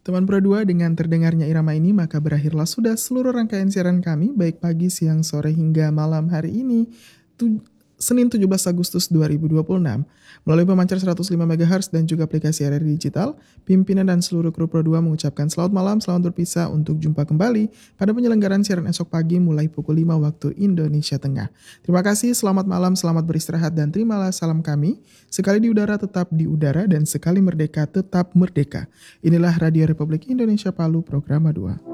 Teman Pro 2, dengan terdengarnya irama ini maka berakhirlah sudah seluruh rangkaian siaran kami baik pagi, siang, sore hingga malam hari ini Senin 17 Agustus 2026 melalui pemancar 105 MHz dan juga aplikasi RRI Digital. Pimpinan dan seluruh kru Pro 2 mengucapkan selamat malam, selamat berpisah untuk jumpa kembali pada penyelenggaraan siaran esok pagi mulai pukul 5 waktu Indonesia Tengah. Terima kasih, selamat malam, selamat beristirahat dan terimalah salam kami. Sekali di udara tetap di udara dan sekali merdeka tetap merdeka. Inilah Radio Republik Indonesia Palu, Programa 2.